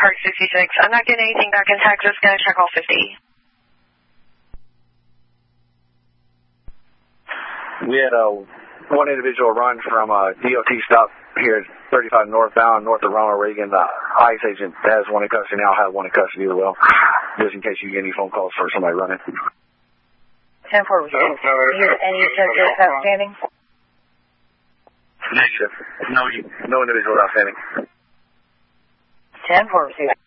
Park 66. I'm not getting anything back in Texas. Gonna check all 50. We had one individual run from a DOT stop here at 35 northbound, north of Ronald Reagan. The ICE agent has one in custody now. I'll have one in custody as well, just in case you get any phone calls for somebody running. 10-4, any subjects outstanding? Negative. No individuals outstanding. 10-4,